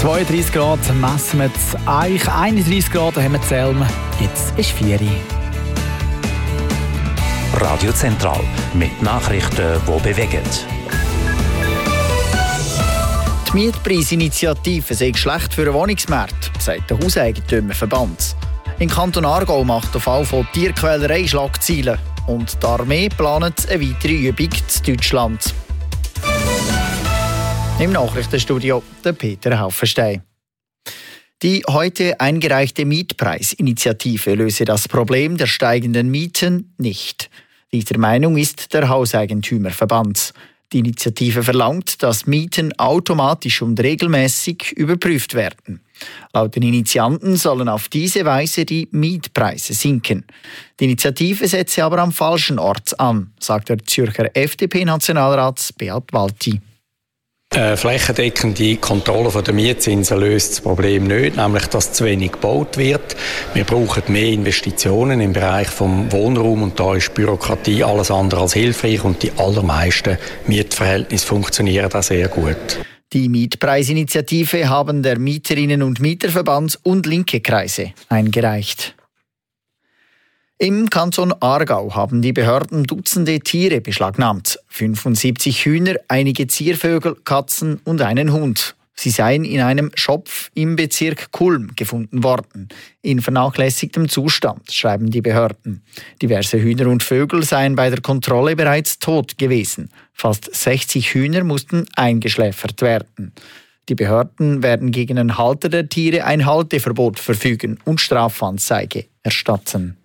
32 Grad messen wir jetzt Eich, 31 Grad haben wir in Zelm. Jetzt ist 4 Uhr. Radio Zentral mit Nachrichten, die bewegen. Die Mietpreisinitiative sei schlecht für den Wohnungsmarkt, sagt der Hauseigentümerverband. Im Kanton Aargau macht der Fall von Tierquälerei Schlagzeilen. Und die Armee plant eine weitere Übung in Deutschland. Im Nachrichtenstudio der Peter Haufenstein. Die heute eingereichte Mietpreisinitiative löse das Problem der steigenden Mieten nicht. Dieser Meinung ist der Hauseigentümerverband. Die Initiative verlangt, dass Mieten automatisch und regelmäßig überprüft werden. Laut den Initianten sollen auf diese Weise die Mietpreise sinken. Die Initiative setze aber am falschen Ort an, sagt der Zürcher FDP-Nationalrat Beat Walti. Flächendeckende Kontrolle der Mietzinsen löst das Problem nicht, nämlich dass zu wenig gebaut wird. Wir brauchen mehr Investitionen im Bereich des Wohnraums und da ist Bürokratie alles andere als hilfreich und die allermeisten Mietverhältnisse funktionieren da sehr gut. Die Mietpreisinitiative haben der Mieterinnen- und Mieterverband und linke Kreise eingereicht. Im Kanton Aargau haben die Behörden Dutzende Tiere beschlagnahmt. 75 Hühner, einige Ziervögel, Katzen und einen Hund. Sie seien in einem Schopf im Bezirk Kulm gefunden worden. In vernachlässigtem Zustand, schreiben die Behörden. Diverse Hühner und Vögel seien bei der Kontrolle bereits tot gewesen. Fast 60 Hühner mussten eingeschläfert werden. Die Behörden werden gegen den Halter der Tiere ein Halteverbot verfügen und Strafanzeige erstatten.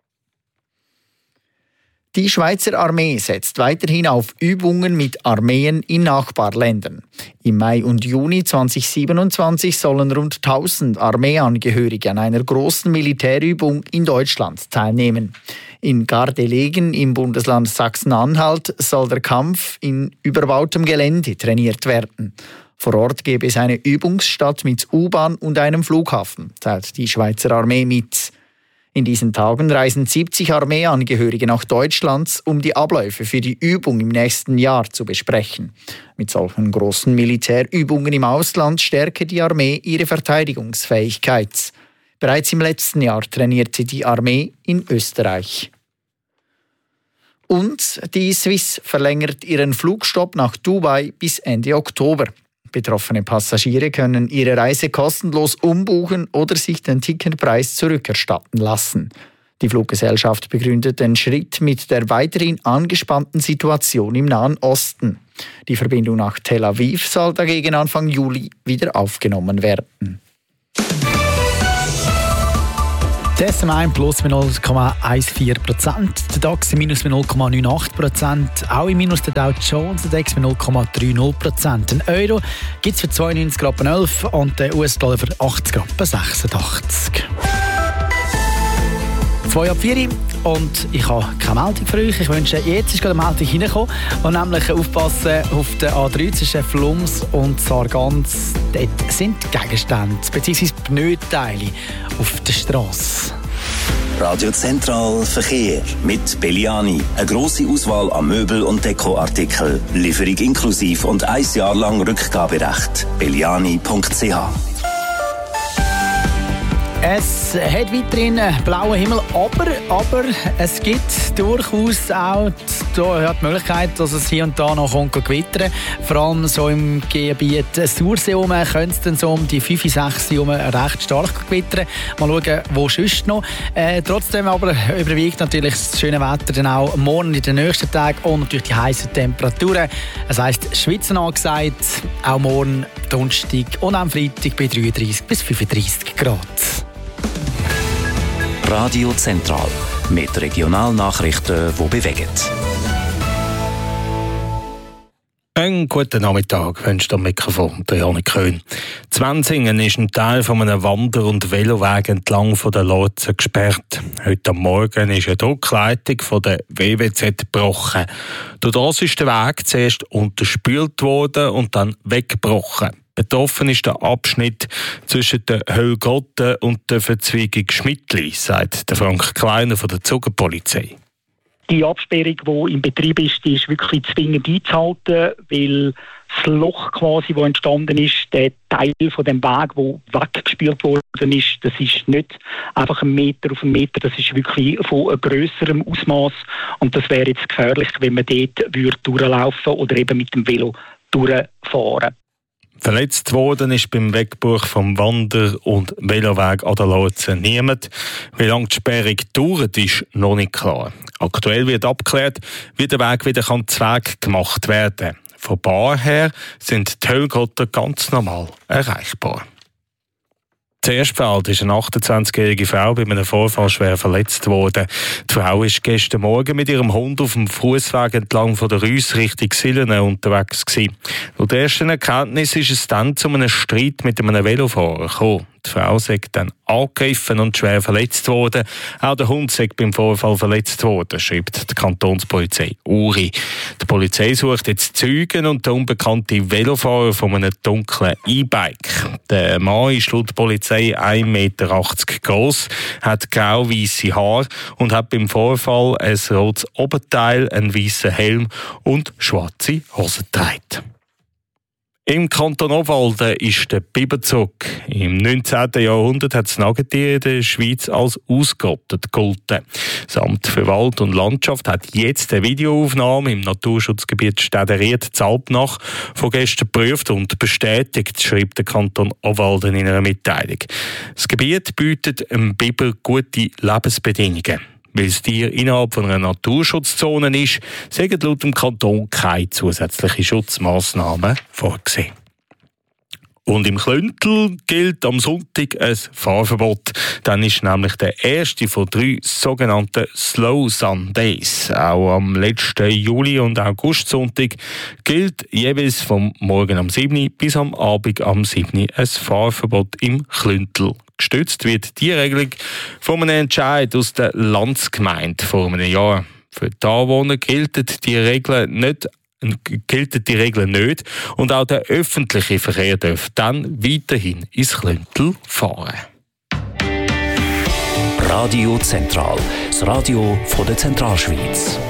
Die Schweizer Armee setzt weiterhin auf Übungen mit Armeen in Nachbarländern. Im Mai und Juni 2027 sollen rund 1000 Armeeangehörige an einer großen Militärübung in Deutschland teilnehmen. In Gardelegen im Bundesland Sachsen-Anhalt soll der Kampf in überbautem Gelände trainiert werden. Vor Ort gäbe es eine Übungsstadt mit U-Bahn und einem Flughafen, teilt die Schweizer Armee mit. In diesen Tagen reisen 70 Armeeangehörige nach Deutschland, um die Abläufe für die Übung im nächsten Jahr zu besprechen. Mit solchen großen Militärübungen im Ausland stärke die Armee ihre Verteidigungsfähigkeit. Bereits im letzten Jahr trainierte die Armee in Österreich. Und die Swiss verlängert ihren Flugstopp nach Dubai bis Ende Oktober. Betroffene Passagiere können ihre Reise kostenlos umbuchen oder sich den Ticketpreis zurückerstatten lassen. Die Fluggesellschaft begründet den Schritt mit der weiterhin angespannten Situation im Nahen Osten. Die Verbindung nach Tel Aviv soll dagegen Anfang Juli wieder aufgenommen werden. Der SMI plus mit 0,14%, der DAX minus mit 0,98%, auch im Minus der Dow Jones, der DAX mit 0,30%. Den Euro gibt es für 92,11 und den US-Dollar für 80,86. 3:04 und ich habe keine Meldung für euch. Ich wünsche, jetzt ist gerade eine Meldung reingekommen. Und nämlich aufpassen auf der A3 zwischen Flums und Sargans. Dort sind Gegenstände bzw. Pneuteile auf der Straße. Radio Zentral Verkehr mit Belliani. Eine grosse Auswahl an Möbel- und Dekoartikeln. Lieferung inklusiv und 1 Jahr lang Rückgaberecht. Belliani.ch. Es hat weiterhin blauen Himmel, aber es gibt durchaus auch die Möglichkeit, dass es hier und da noch gewittern. Vor allem so im Gebiet Sursee herum könnte es dann so um die 5, 6 herum recht stark gewittern. Mal schauen, wo sonst noch. Trotzdem aber überwiegt natürlich das schöne Wetter dann auch morgen in den nächsten Tagen und natürlich die heißen Temperaturen. Das heisst, Schwitzen angesagt, auch morgen Donnerstag und am Freitag bei 33 bis 35 Grad. Radio Zentral mit Regionalnachrichten, die bewegen. Einen guten Nachmittag wünscht am Mikrofon der Janik Köhn. Zwenzingen ist ein Teil von einem Wander- und Veloweg entlang von der Lotse gesperrt. Heute Morgen ist eine Druckleitung von der WWZ gebrochen. Durch das ist der Weg zuerst unterspült worden und dann weggebrochen. Betroffen ist der Abschnitt zwischen der Höllgotte und der Verzweigung Schmidtli, sagt der Frank Kleiner von der Zugerpolizei. Die Absperrung, die im Betrieb ist, die ist wirklich zwingend einzuhalten, weil das Loch quasi, das entstanden ist, der Teil von dem Weg, der weggespült worden ist, das ist nicht einfach 1 Meter auf 1 Meter, das ist wirklich von einem grösseren Ausmaß und das wäre jetzt gefährlich, wenn man dort durchlaufen oder eben mit dem Velo durchfahren. Verletzt worden ist beim Wegbuch vom Wander- und Veloweg an der Lotse niemand. Wie lange die Sperrung dauert, ist noch nicht klar. Aktuell wird abgeklärt, wie der Weg wieder Zweig gemacht werden kann. Von Bar her sind die Höllgotter ganz normal erreichbar. Zuerst fällt ist eine 28-jährige Frau bei einem Vorfall schwer verletzt worden. Die Frau war gestern Morgen mit ihrem Hund auf dem Fußweg entlang von der Rüss Richtung Silene unterwegs gewesen. Laut ersten Erkenntnis ist es dann zu einem Streit mit einem Velofahrer gekommen. Die Frau sei dann angegriffen und schwer verletzt worden. Auch der Hund sei beim Vorfall verletzt worden, schreibt die Kantonspolizei Uri. Die Polizei sucht jetzt Zeugen und den unbekannten Velofahrer von einem dunklen E-Bike. Der Mann ist laut Polizei 1,80 Meter groß, hat grau-weisse Haare und hat beim Vorfall ein rotes Oberteil, einen weißen Helm und schwarze Hosen getragen. Im Kanton Obwalden ist der Biberzug. Im 19. Jahrhundert hat das Nagetier in der Schweiz als ausgerottet gegolten. Das Amt für Wald und Landschaft hat jetzt eine Videoaufnahme im Naturschutzgebiet Städeried-Zalbnach von gestern geprüft und bestätigt, schreibt der Kanton Obwalden in einer Mitteilung. Das Gebiet bietet dem Biber gute Lebensbedingungen. Weil das Tier innerhalb von einer Naturschutzzone ist, sind laut dem Kanton keine zusätzlichen Schutzmaßnahmen vorgesehen. Und im Klüntel gilt am Sonntag ein Fahrverbot. Dann ist nämlich der erste von 3 sogenannten Slow Sundays. Auch am letzten Juli- und Augustsonntag gilt jeweils vom Morgen am 7. bis am Abend am 7. ein Fahrverbot im Klüntel. Gestützt wird die Regelung von einem Entscheid aus der Landsgemeinde vor einem Jahr. Für die Anwohner gelten die Regeln nicht und auch der öffentliche Verkehr darf dann weiterhin ins Klüntel fahren. Radio Zentral, das Radio von der Zentralschweiz.